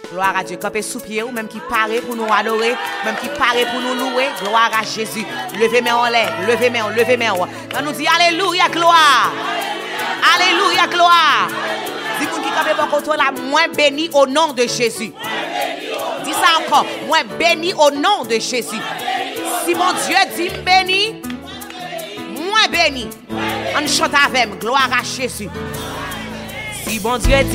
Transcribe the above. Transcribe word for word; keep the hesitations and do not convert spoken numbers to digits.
Gloire à Dieu. Campez sous pied ou même qui paraît pour nous adorer, même qui paraît pour nous louer. Gloire à Jésus. Levez main en l'air, levez main, levez main. On nous dit alléluia, gloire. Alléluia, gloire. Dis vous qui campez pour contre là, moins béni au nom de Jésus. Dis ça encore, moins béni au nom de Jésus. Si mon Dieu dit béni, moins béni. On chante avec, gloire à Jésus. Si mon Dieu dit